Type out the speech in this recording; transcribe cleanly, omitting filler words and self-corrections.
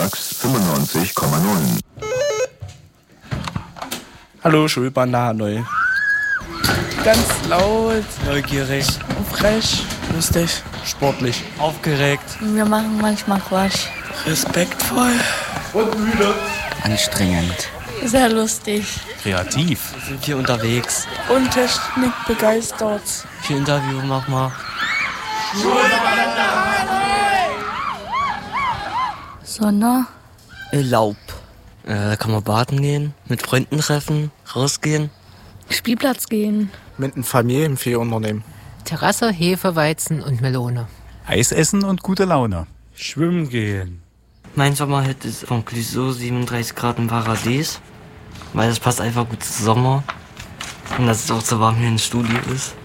Max 95,0. Hallo, Schulbande Hanoi. Ganz laut, Neugierig, frech, lustig, sportlich, aufgeregt, Wir machen manchmal Quatsch. respektvoll und müde. Anstrengend. Sehr lustig. Kreativ. wir sind hier unterwegs. Und Technik begeistert. Viel Interview mach mal. Sonne. Laub. Da kann man baden gehen, mit Freunden treffen, rausgehen. Spielplatz gehen. Mit einem Familienfee unternehmen. Terrasse, Hefe, Weizen und Melone. Eis essen und gute Laune. Schwimmen gehen. Mein Sommerhit ist von Clouseau 37 Grad im Paradies, weil das passt einfach gut zum Sommer und dass es auch so warm hier im Studio ist.